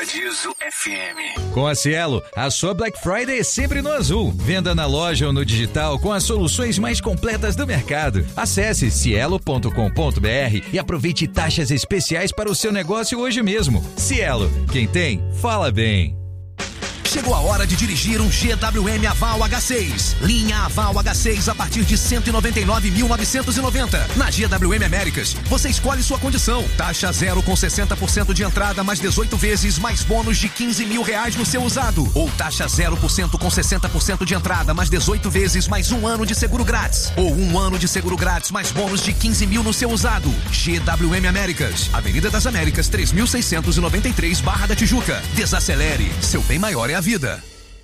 Paradiso FM. Com a Cielo, a sua Black Friday é sempre no azul. Venda na loja ou no digital com as soluções mais completas do mercado. Acesse cielo.com.br e aproveite taxas especiais para o seu negócio hoje mesmo. Cielo, quem tem, fala bem. Chegou a hora de dirigir um GWM Aval H6. Linha Aval H6 a partir de 199.990. Na GWM Américas, você escolhe sua condição. Taxa zero com 60% de entrada, mais 18 vezes, mais bônus de R$15 mil no seu usado. Ou taxa 0% com 60% de entrada, mais 18 vezes, mais um ano de seguro grátis. Ou um ano de seguro grátis, mais bônus de R$15 mil no seu usado. GWM Américas, Avenida das Américas, 3.693, Barra da Tijuca. Desacelere, seu bem maior é a vida.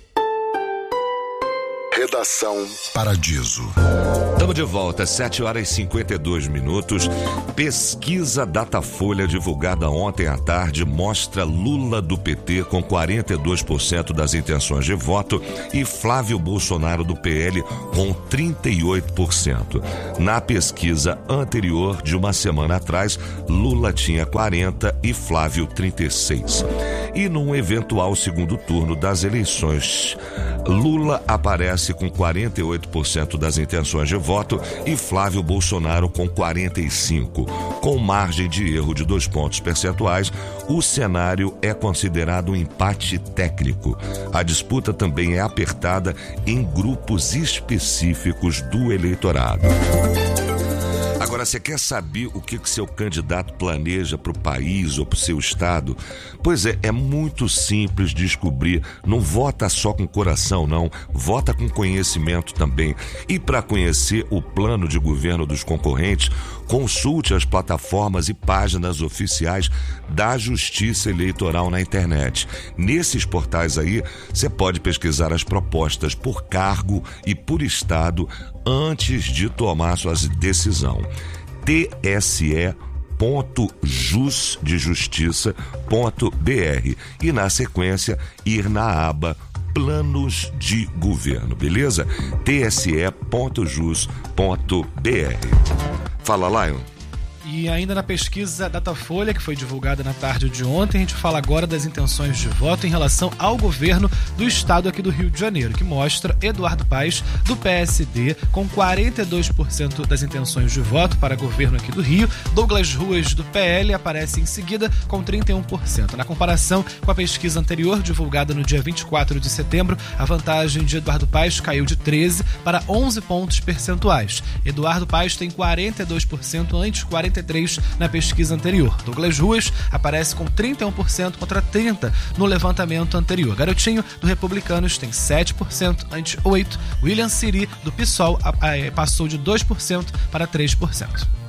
Redação Paradiso. Estamos de volta, 7h52. Pesquisa Datafolha divulgada ontem à tarde mostra Lula do PT com 42% das intenções de voto e Flávio Bolsonaro do PL com 38%. Na pesquisa anterior, de uma semana atrás, Lula tinha 40% e Flávio 36%. E num eventual segundo turno das eleições, Lula aparece com 48% das intenções de voto e Flávio Bolsonaro com 45%. Com margem de erro de 2 pontos percentuais, o cenário é considerado um empate técnico. A disputa também é apertada em grupos específicos do eleitorado. Agora, você quer saber o que seu candidato planeja para o país ou para o seu estado? Pois é muito simples descobrir. Não vota só com coração, não. Vota com conhecimento também. E para conhecer o plano de governo dos concorrentes, consulte as plataformas e páginas oficiais da Justiça Eleitoral na internet. Nesses portais aí, você pode pesquisar as propostas por cargo e por estado antes de tomar sua decisão. tse.jus.br e na sequência ir na aba Planos de Governo, beleza? tse.jus.br. Fala, Lion. E ainda na pesquisa Datafolha, que foi divulgada na tarde de ontem, a gente fala agora das intenções de voto em relação ao governo do estado aqui do Rio de Janeiro, que mostra Eduardo Paes, do PSD, com 42% das intenções de voto para governo aqui do Rio. Douglas Ruas, do PL, aparece em seguida com 31%. Na comparação com a pesquisa anterior, divulgada no dia 24 de setembro, a vantagem de Eduardo Paes caiu de 13 para 11 pontos percentuais. Eduardo Paes tem 42% antes 43% na pesquisa anterior. Douglas Ruas aparece com 31% contra 30% no levantamento anterior. Garotinho, do Republicanos, tem 7% antes 8%. William Siri, do PSOL, passou de 2% para 3%.